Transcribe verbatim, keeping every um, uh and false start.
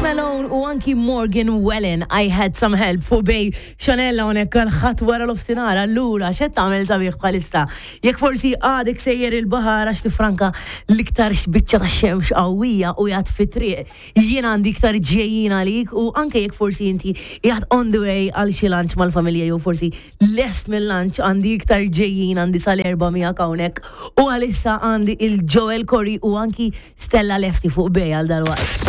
Malone u anki Morgan Wallen, I had some help fu bej Chanella unek għal-ħat wara l-ofsinar, allura, xed tamel sabiħ bħalissa. Jek forsi għadek sejjer il-bahar għax tifranka l-iktar xbicċa ta' xemx qawwija u jgħat fitriq, jien għandi iktar ġejjin għalik u anke jek forsi inti jgħat on the way għal xi lunch mal-familja jew forsi lest mill-lunch għandi iktar ġejjin għandi sal-erba mija kawnek u għalissa għandi il-Joel Corey u anki Stella Lefty fuq bej għal dal-waqt.